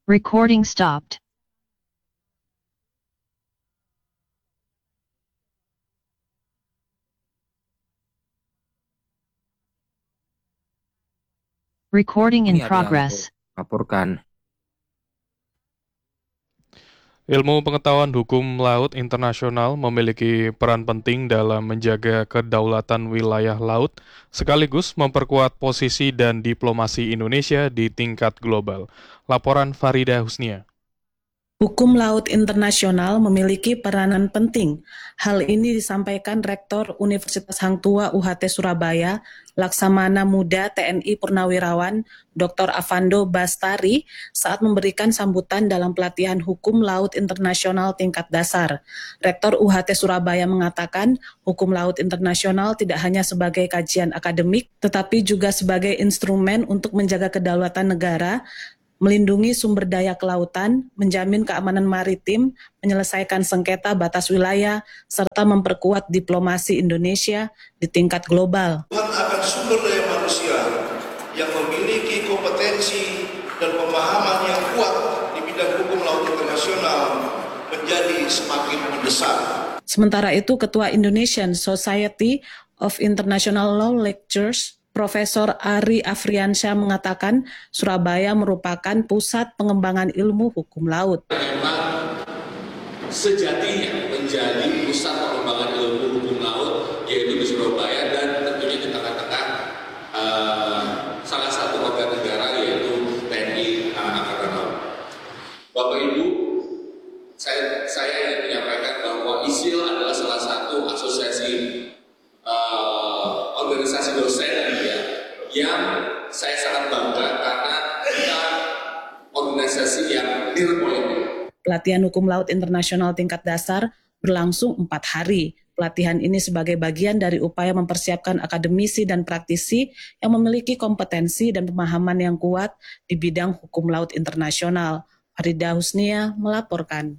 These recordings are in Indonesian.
Recording stopped. Recording in Ini progress. Arianto laporkan. Ilmu pengetahuan hukum laut internasional memiliki peran penting dalam menjaga kedaulatan wilayah laut, sekaligus memperkuat posisi dan diplomasi Indonesia di tingkat global. Laporan Farida Husnia. Hukum laut internasional memiliki peranan penting. Hal ini disampaikan Rektor Universitas Hang Tuah UHT Surabaya, Laksamana Muda TNI Purnawirawan, Dr. Avando Bastari, saat memberikan sambutan dalam pelatihan hukum laut internasional tingkat dasar. Rektor UHT Surabaya mengatakan, hukum laut internasional tidak hanya sebagai kajian akademik, tetapi juga sebagai instrumen untuk menjaga kedaulatan negara, melindungi sumber daya kelautan, menjamin keamanan maritim, menyelesaikan sengketa batas wilayah, serta memperkuat diplomasi Indonesia di tingkat global. Tuhan akan sumber daya manusia yang memiliki kompetensi dan pemahaman yang kuat di bidang hukum laut internasional menjadi semakin mendesak. Sementara itu, Ketua Indonesian Society of International Law Lecturers, Profesor Ari Afriansyah mengatakan Surabaya merupakan pusat pengembangan ilmu hukum laut. Memang sejatinya menjadi pusat pengembangan ilmu hukum laut yaitu di Surabaya dan tentunya di tengah-tengah salah satu warga negara yaitu TNI Angkatan Laut. Bapak Ibu, saya ingin menyampaikan bahwa ISIL adalah salah satu asosiasi organisasi dosen yang saya sangat bangga karena kita organisasi yang direpoleh. Pelatihan hukum laut internasional tingkat dasar berlangsung 4 hari. Pelatihan ini sebagai bagian dari upaya mempersiapkan akademisi dan praktisi yang memiliki kompetensi dan pemahaman yang kuat di bidang hukum laut internasional. Farida Husnia melaporkan.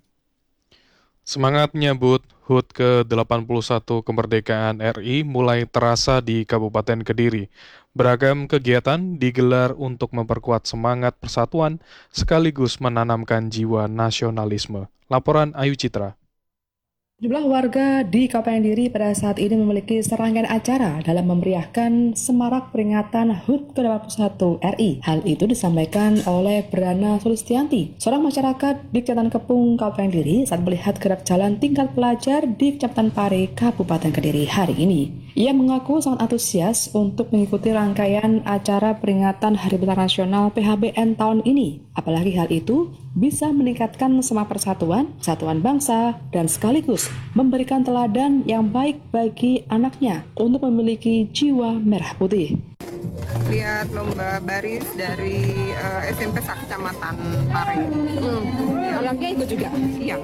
Semangat menyambut HUT ke-81 kemerdekaan RI mulai terasa di Kabupaten Kediri. Beragam kegiatan digelar untuk memperkuat semangat persatuan sekaligus menanamkan jiwa nasionalisme. Laporan Ayu Citra. Jumlah warga di Kabupaten Kediri pada saat ini memiliki serangkaian acara dalam memeriahkan semarak peringatan HUT ke-81 RI. Hal itu disampaikan oleh Brana Sulistianti, seorang masyarakat di Kecamatan Kepung, Kabupaten Kediri saat melihat gerak jalan tingkat pelajar di Kecamatan Pare, Kabupaten Kediri hari ini. Ia mengaku sangat antusias untuk mengikuti rangkaian acara peringatan Hari Besar Nasional PHBN tahun ini. Apalagi hal itu bisa meningkatkan semangat persatuan bangsa, dan sekaligus memberikan teladan yang baik bagi anaknya untuk memiliki jiwa merah putih. Lihat lomba baris dari SMP Kecamatan Pare. Anaknya ikut juga? Iya.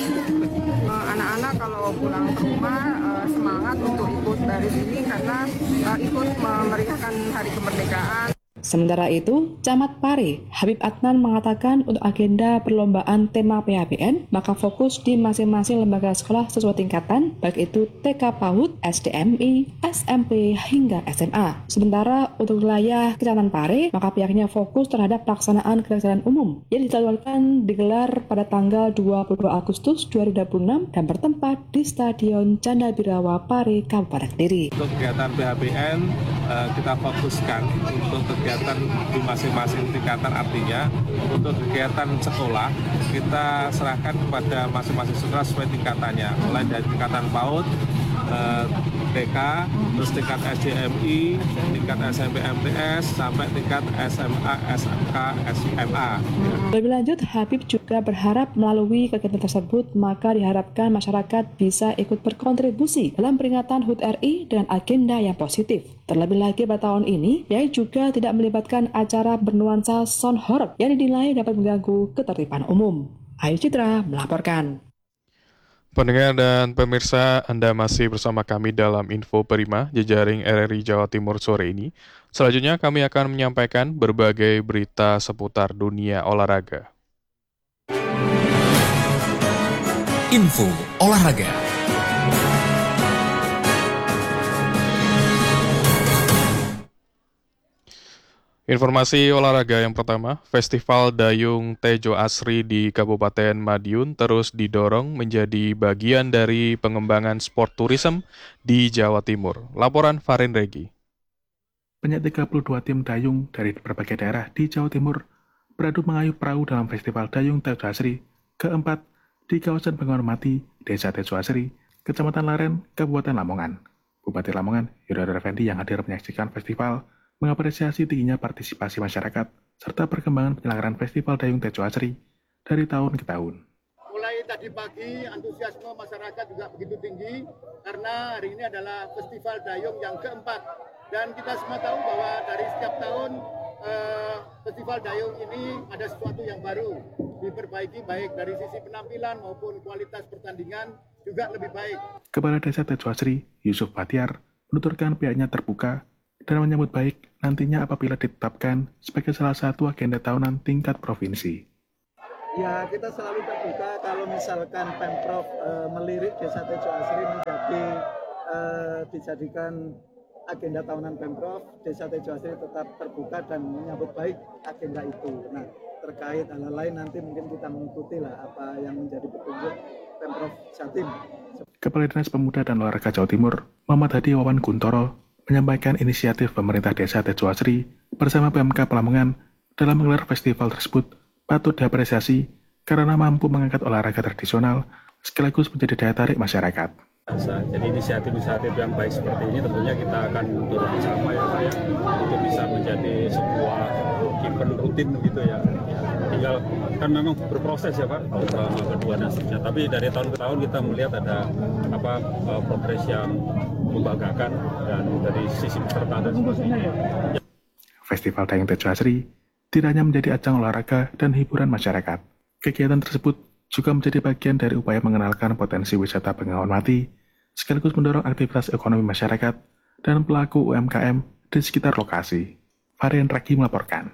Anak-anak kalau pulang ke rumah semangat untuk ikut baris ini karena ikut memeriahkan Hari Kemerdekaan. Sementara itu, Camat Pare, Habib Adnan mengatakan untuk agenda perlombaan tema PHBN, maka fokus di masing-masing lembaga sekolah sesuai tingkatan, baik itu TK PAUD, SDMI, SMP, hingga SMA. Sementara untuk wilayah Kecamatan Pare, maka pihaknya fokus terhadap pelaksanaan kegiatan umum yang dijadwalkan digelar pada tanggal 22 Agustus 2026 dan bertempat di Stadion Canda Birawa Pare, Kabupaten Kediri. Untuk kegiatan PHBN, kita fokuskan untuk kegiatan di masing-masing tingkatan, artinya untuk kegiatan sekolah kita serahkan kepada masing-masing sekolah sesuai tingkatannya, mulai dari tingkatan PAUD, TK, terus tingkat SDMI, tingkat SMP MTS, sampai tingkat SMA, SMK, SMA. Lebih lanjut, Habib juga berharap melalui kegiatan tersebut, maka diharapkan masyarakat bisa ikut berkontribusi dalam peringatan HUT RI dengan agenda yang positif. Terlebih lagi pada tahun ini, yang juga tidak melibatkan acara bernuansa sound horror yang dinilai dapat mengganggu ketertiban umum. Ayu Citra melaporkan. Pendengar dan pemirsa, Anda masih bersama kami dalam Info Prima, jejaring RRI Jawa Timur sore ini. Selanjutnya kami akan menyampaikan berbagai berita seputar dunia olahraga. Info Olahraga. Informasi olahraga yang pertama, Festival Dayung Tejo Asri di Kabupaten Madiun terus didorong menjadi bagian dari pengembangan sport tourism di Jawa Timur. Laporan Farin Regi. Banyak 32 tim dayung dari berbagai daerah di Jawa Timur beradu mengayuh perahu dalam Festival Dayung Tejo Asri keempat di kawasan Bengawan Mati, Desa Tejo Asri, Kecamatan Laren, Kabupaten Lamongan. Bupati Lamongan, Yudhoyono Effendi yang hadir menyaksikan festival mengapresiasi tingginya partisipasi masyarakat serta perkembangan penyelenggaraan Festival Dayung Tejo Asri dari tahun ke tahun. Mulai tadi pagi antusiasme masyarakat juga begitu tinggi karena hari ini adalah Festival Dayung yang keempat dan kita semua tahu bahwa dari setiap tahun Festival Dayung ini ada sesuatu yang baru, diperbaiki baik dari sisi penampilan maupun kualitas pertandingan juga lebih baik. Kepala Desa Tejo Asri, Yusuf Batiar, menuturkan pihaknya terbuka dan menyambut baik nantinya apabila ditetapkan sebagai salah satu agenda tahunan tingkat provinsi. Ya, kita selalu terbuka kalau misalkan Pemprov melirik Desa Tejo Asri menjadi dijadikan agenda tahunan Pemprov, Desa Tejo Asri tetap terbuka dan menyambut baik agenda itu. Nah, terkait hal lain nanti mungkin kita mengikuti lah apa yang menjadi petunjuk Pemprov Jatim. Kepala Dinas Pemuda dan Olahraga Jawa Timur, Muhammad Hadi Wawan Guntoro, menyampaikan inisiatif pemerintah Desa Tejo Asri bersama PMK Lamongan dalam menggelar festival tersebut patut diapresiasi karena mampu mengangkat olahraga tradisional sekaligus menjadi daya tarik masyarakat. Jadi inisiatif-inisiatif yang baik seperti ini tentunya kita akan dorong bersama ya Pak ya, untuk bisa menjadi sebuah event rutin gitu ya. Tinggal kan memang berproses ya Pak, tahun kedua dan seterusnya. Tapi dari tahun ke tahun kita melihat ada progres yang membanggakan dan dari sisi peserta dan sebagainya. Festival Dayung Tejo Asri tidak hanya menjadi ajang olahraga dan hiburan masyarakat. Kegiatan tersebut juga menjadi bagian dari upaya mengenalkan potensi wisata Bengawan Mati, sekaligus mendorong aktivitas ekonomi masyarakat dan pelaku UMKM di sekitar lokasi. Varian Ragi melaporkan.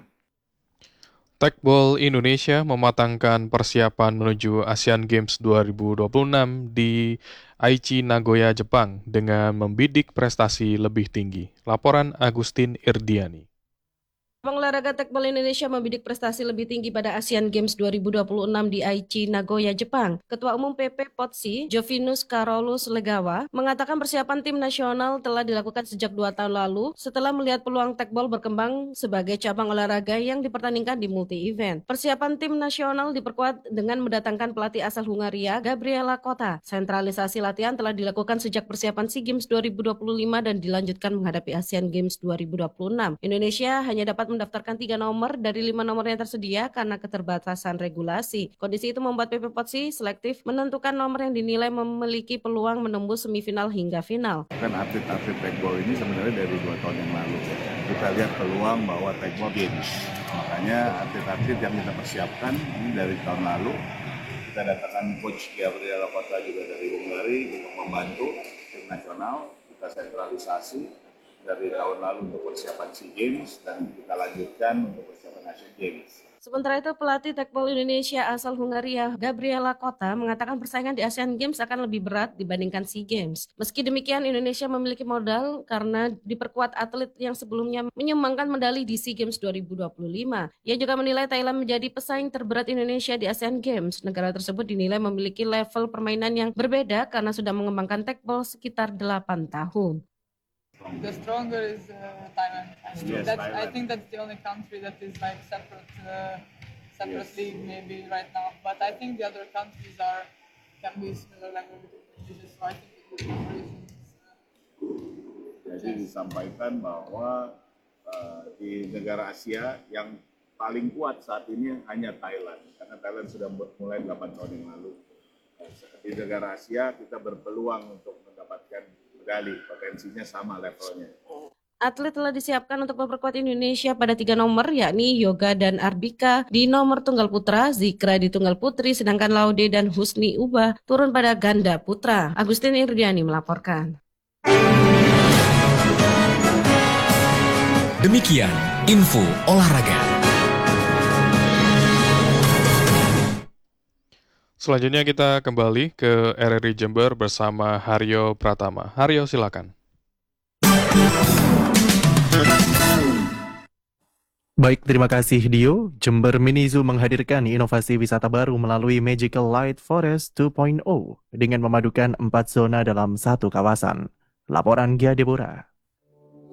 Tekbol Indonesia mematangkan persiapan menuju Asian Games 2026 di Aichi, Nagoya, Jepang dengan membidik prestasi lebih tinggi. Laporan Agustin Irdiani. Olahraga tekbol Indonesia membidik prestasi lebih tinggi pada Asian Games 2026 di Aichi, Nagoya, Jepang. Ketua Umum PP POTSI, Jovinus Karolus Legawa, mengatakan persiapan tim nasional telah dilakukan sejak 2 tahun lalu setelah melihat peluang tekbol berkembang sebagai cabang olahraga yang dipertandingkan di multi-event. Persiapan tim nasional diperkuat dengan mendatangkan pelatih asal Hungaria, Gabriela Kota. Sentralisasi latihan telah dilakukan sejak persiapan SEA Games 2025 dan dilanjutkan menghadapi Asian Games 2026. Indonesia hanya dapat mendaftarkan 3 nomor dari 5 nomor yang tersedia karena keterbatasan regulasi. Kondisi itu membuat PP POTSI selektif menentukan nomor yang dinilai memiliki peluang menembus semifinal hingga final. Kan atlet-atlet tekbol ini sebenarnya dari 2 tahun yang lalu. Kita lihat peluang bahwa tekbol games. Makanya atlet-atlet yang kita persiapkan ini dari tahun lalu. Kita datangkan coach Gabriela Kota juga dari Hungari untuk membantu tim nasional. Kita sentralisasi dari tahun lalu untuk persiapan SEA Games dan kita lanjutkan untuk persiapan Asian Games. Sementara itu, pelatih tekbol Indonesia asal Hungaria, Gabriela Kota, mengatakan persaingan di Asian Games akan lebih berat dibandingkan SEA Games. Meski demikian, Indonesia memiliki modal karena diperkuat atlet yang sebelumnya menyumbangkan medali di SEA Games 2025. Ia juga menilai Thailand menjadi pesaing terberat Indonesia di Asian Games. Negara tersebut dinilai memiliki level permainan yang berbeda karena sudah mengembangkan tekbol sekitar 8 tahun. The stronger is Thailand. Yes, Thailand. I think that's the only country that is like separate league maybe right now. But I think the other countries can be similar level with Indonesia. So I think the cooperation is. Jadi disampaikan bahwa di negara Asia yang paling kuat saat ini hanya Thailand, karena Thailand sudah mulai 8 tahun yang lalu. Di negara Asia kita berpeluang untuk mendapatkan medali, potensinya sama levelnya. Atlet telah disiapkan untuk memperkuat Indonesia pada 3 nomor, yakni Yoga dan Arbika di nomor tunggal putra, Zikra di tunggal putri, sedangkan Laude dan Husni Ubah turun pada ganda putra. Agustin Irdiani melaporkan. Demikian info olahraga. Selanjutnya kita kembali ke RRI Jember bersama Haryo Pratama. Haryo, silakan. Baik, terima kasih Dio. Jember Mini Zoo menghadirkan inovasi wisata baru melalui Magical Light Forest 2.0 dengan memadukan 4 zona dalam satu kawasan. Laporan Gia Deborah.